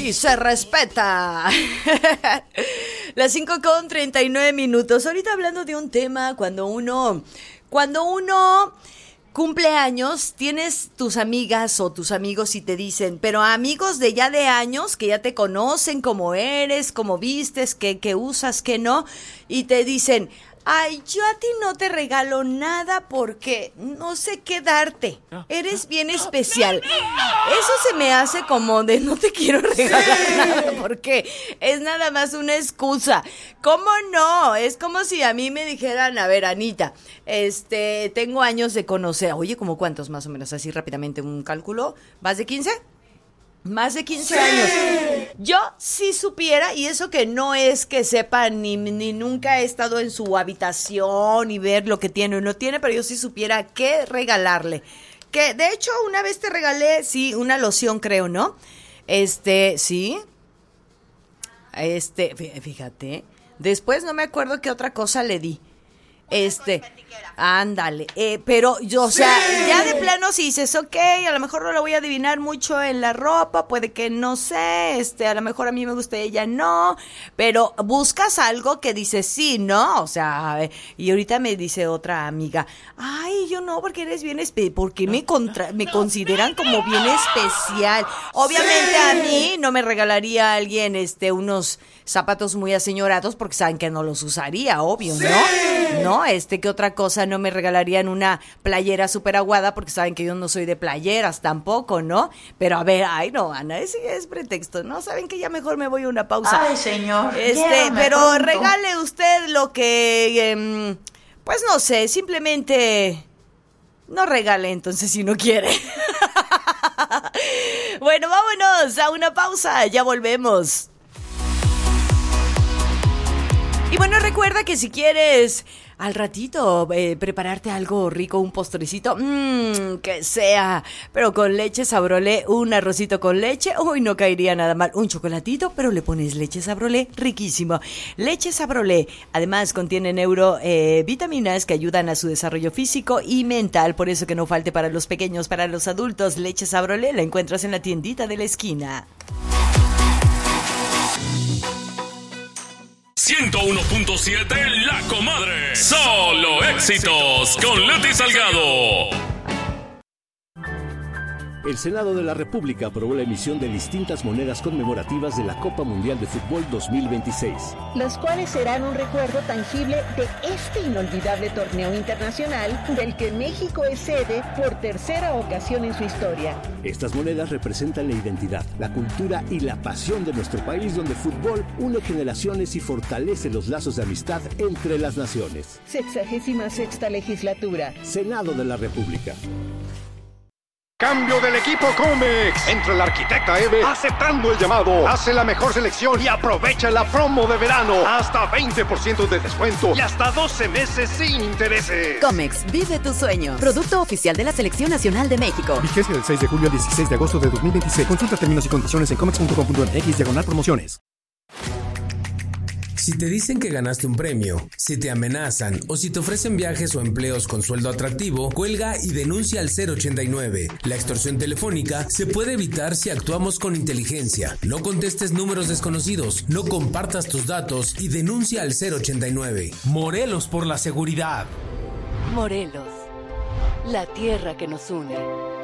y se respeta. Las 5:39. Ahorita hablando de un tema, cuando uno cumple años, tienes tus amigas o tus amigos y te dicen, pero amigos de ya de años, que ya te conocen cómo eres, cómo vistes, qué usas, qué no, y te dicen, ay, yo a ti no te regalo nada porque no sé qué darte. Eres bien especial. Eso se me hace como de no te quiero regalar nada porque es nada más una excusa. ¿Cómo no? Es como si a mí me dijeran, a ver, Anita, tengo años de conocer. Oye, ¿cómo cuántos más o menos? Así rápidamente un cálculo. ¿Más de 15? Más de 15 años. Yo sí supiera, y eso que no es que sepa, ni nunca he estado en su habitación y ver lo que tiene o no tiene, pero yo sí supiera qué regalarle. Que de hecho una vez te regalé, sí, una loción creo, ¿no? Sí. Fíjate. Después no me acuerdo qué otra cosa le di. Ándale, pero yo, o sea, ya de plano si dices, ok, a lo mejor no lo voy a adivinar mucho en la ropa, puede que no sé, a lo mejor a mí me gusta ella, no, pero buscas algo que dices sí, ¿no? O sea, y ahorita me dice otra amiga, ay, yo no, porque eres bien porque me consideran como bien especial. Obviamente a mí no me regalaría a alguien, unos zapatos muy aseñorados porque saben que no los usaría, obvio, ¿no? No, ¿qué otra cosa no me regalarían? Una playera súper aguada porque saben que yo no soy de playeras tampoco, ¿no? Pero a ver, ay no, Ana, ese es pretexto, ¿no? Saben que ya mejor me voy a una pausa. Ay, señor. Pero pronto. regale usted lo que, pues no sé, simplemente no regale entonces si no quiere. Bueno, vámonos a una pausa, ya volvemos. Y bueno, recuerda que si quieres al ratito prepararte algo rico, un postrecito, que sea, pero con leche Sabrolé, un arrocito con leche, uy, no caería nada mal, un chocolatito, pero le pones leche Sabrolé, riquísimo. Leche Sabrolé, además contiene vitaminas que ayudan a su desarrollo físico y mental, por eso que no falte para los pequeños, para los adultos. Leche Sabrolé la encuentras en la tiendita de la esquina. 101.7 La Comadre. Solo éxitos con Leti Salgado. El Senado de la República aprobó la emisión de distintas monedas conmemorativas de la Copa Mundial de Fútbol 2026. Las cuales serán un recuerdo tangible de este inolvidable torneo internacional del que México es sede por tercera ocasión en su historia. Estas monedas representan la identidad, la cultura y la pasión de nuestro país, donde el fútbol une generaciones y fortalece los lazos de amistad entre las naciones. 66ª legislatura. Senado de la República. Cambio del equipo Comex. Entra la arquitecta Eve aceptando el llamado. Hace la mejor selección y aprovecha la promo de verano. Hasta 20% de descuento y hasta 12 meses sin intereses. Comex, vive tu sueño. Producto oficial de la Selección Nacional de México. Vigencia del 6 de julio al 16 de agosto de 2026. Consulta términos y condiciones en comex.com.mx/promociones. Si te dicen que ganaste un premio, si te amenazan o si te ofrecen viajes o empleos con sueldo atractivo, cuelga y denuncia al 089. La extorsión telefónica se puede evitar si actuamos con inteligencia. No contestes números desconocidos, no compartas tus datos y denuncia al 089. Morelos por la seguridad. Morelos, la tierra que nos une.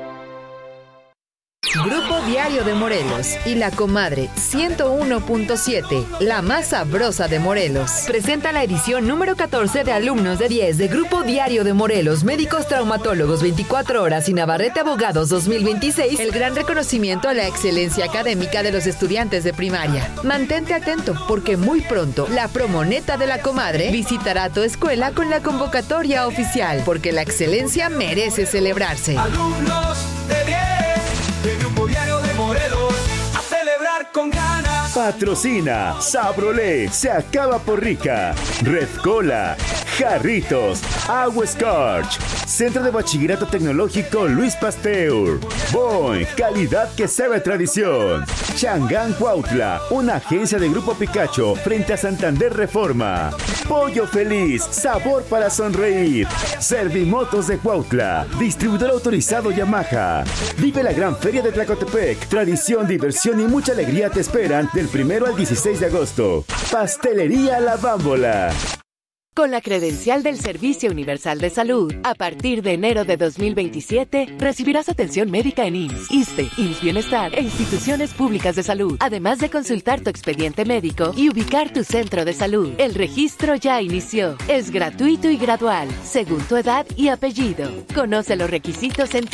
Grupo Diario de Morelos y La Comadre 101.7, la más sabrosa de Morelos. Presenta la edición número 14 de alumnos de 10 de Grupo Diario de Morelos, médicos traumatólogos 24 horas y Navarrete Abogados 2026, el gran reconocimiento a la excelencia académica de los estudiantes de primaria. Mantente atento porque muy pronto la promoneta de La Comadre visitará tu escuela con la convocatoria oficial, porque la excelencia merece celebrarse. Alumnos de 10 del Grupo Diario de Morelos, a celebrar con ganas. Patrocina Sabrolé, se acaba por rica. Red Cola, Jarritos, Agua Scorch, Centro de Bachillerato Tecnológico Luis Pasteur, Boing, calidad que sabe a tradición. Changán Cuautla, una agencia de Grupo Picacho frente a Santander Reforma. Pollo Feliz, sabor para sonreír. Servimotos de Cuautla, distribuidor autorizado Yamaha. Vive la gran feria de Tlacotepec. Tradición, diversión y mucha alegría te esperan del 1 al 16 de agosto. Pastelería La Bámbola. Con la credencial del Servicio Universal de Salud, a partir de enero de 2027, recibirás atención médica en IMSS, ISSSTE, IMSS Bienestar e instituciones públicas de salud, además de consultar tu expediente médico y ubicar tu centro de salud. El registro ya inició. Es gratuito y gradual, según tu edad y apellido. Conoce los requisitos en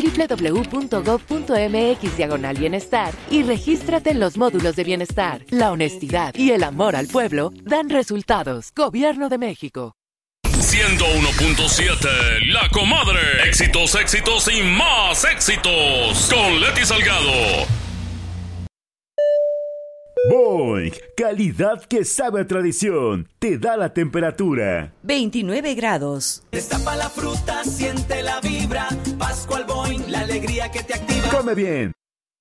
www.gov.mx/bienestar y regístrate en los módulos de bienestar. La honestidad y el amor al pueblo dan resultados. Gobierno de México. 101.7 La Comadre. Éxitos, éxitos y más éxitos. Con Leti Salgado. Boing, calidad que sabe a tradición. Te da la temperatura. 29 grados. Destapa la fruta, siente la vibra. Pascual Boing, la alegría que te activa. Come bien,